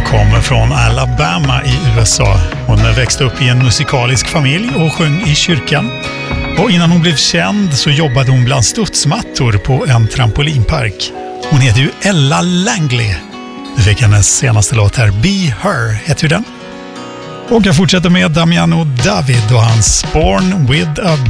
kommer från Alabama i USA. Hon växte upp i en musikalisk familj och sjöng i kyrkan. Och innan hon blev känd så jobbade hon bland studsmattor på en trampolinpark. Hon heter ju Ella Langley. Du fick hennes senaste låt här, Be Her, heter ju den. Och jag fortsätter med Damiano David och hans Born with a